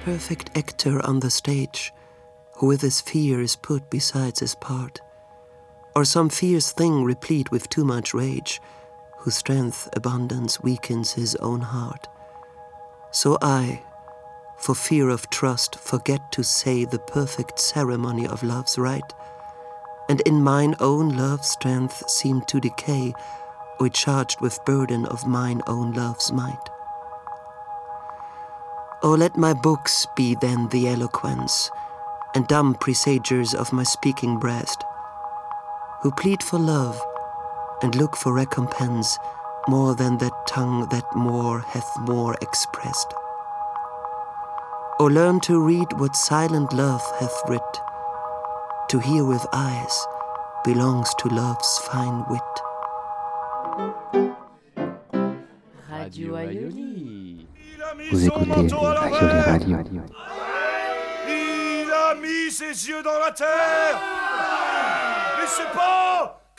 perfect actor on the stage, who with his fear is put besides his part, or some fierce thing replete with too much rage, whose strength abundance weakens his own heart. So I, for fear of trust, forget to say the perfect ceremony of love's rite, and in mine own love's strength seem to decay, or charged with burden of mine own love's might. Oh, let my books be then the eloquence, and dumb presagers of my speaking breast, who plead for love, and look for recompense more than that tongue that more hath more expressed. Or learn to read what silent love hath writ, to hear with eyes belongs to love's fine wit. Radio Aioli. Vous écoutez Aioli Radio. Il a mis ses yeux dans la terre. Mais c'est pas